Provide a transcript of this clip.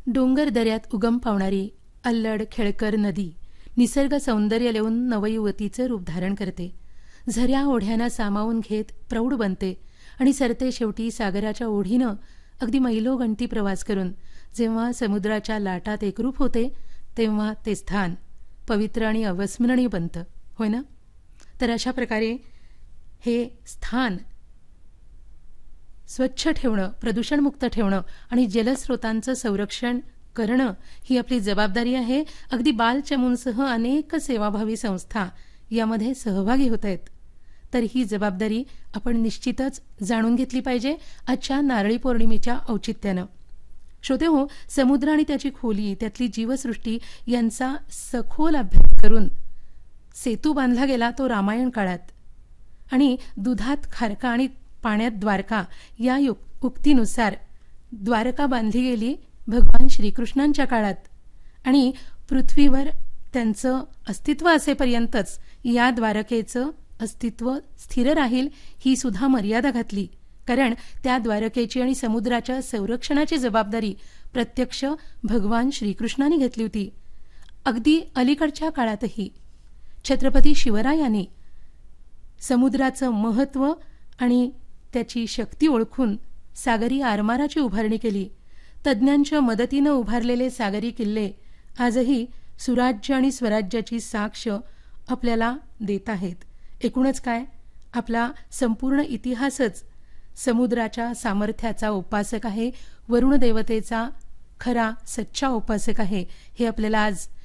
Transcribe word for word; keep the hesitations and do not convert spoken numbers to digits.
डोंगर दऱ्यात उगम पावणारी अल्लड खेळकर नदी निसर्ग सौंदर्य लिहून नवयुवतीचं रूप धारण करते. झऱ्या ओढ्यांना सामावून घेत प्रौढ बनते आणि सरते शेवटी सागराच्या ओढीनं अगदी मैलोगणती प्रवास करून जेव्हा समुद्राच्या लाटात एकरूप होते तेव्हा ते स्थान पवित्र आणि अविस्मरणीय बनतं, होय ना? तर अशा प्रकारे हे स्थान स्वच्छ ठेवणं, प्रदूषणमुक्त ठेवणं आणि जलस्रोतांचं संरक्षण करणं ही आपली जबाबदारी आहे. अगदी बालचमूंसह अनेक सेवाभावी संस्था यामध्ये सहभागी होत आहेत. तर ही जबाबदारी आपण निश्चितच जाणून घेतली पाहिजे आजच्या नारळी पौर्णिमेच्या औचित्यानं. श्रोतेहो, समुद्र आणि त्याची खोली, त्यातली जीवसृष्टी यांचा सखोल अभ्यास करून सेतू बांधला गेला तो रामायण काळात आणि दुधात खारका आणि पाण्यात द्वारका या उक्तीनुसार द्वारका बांधली गेली भगवान श्रीकृष्णांच्या काळात आणि पृथ्वीवर त्यांचं अस्तित्व असेपर्यंतच या द्वारकेचं अस्तित्व स्थिर राहील ही सुद्धा मर्यादा घातली. कारण त्या द्वारकेची आणि समुद्राच्या संरक्षणाची जबाबदारी प्रत्यक्ष भगवान श्रीकृष्णांनी घेतली होती. अगदी अलीकडच्या काळातही छत्रपती शिवरायांनी समुद्राचं महत्त्व आणि त्याची शक्ती ओळखून सागरी आरमाराची उभारणी केली. तज्ज्ञांच्या मदतीनं उभारलेले सागरी किल्ले आजही सुराज्य आणि स्वराज्याची साक्ष आपल्याला देत आहेत. एकूणच काय, आपला संपूर्ण इतिहासच समुद्राच्या सामर्थ्याचा उपासक आहे, वरुण देवतेचा खरा सच्चा उपासक आहे. हे आपल्याला आज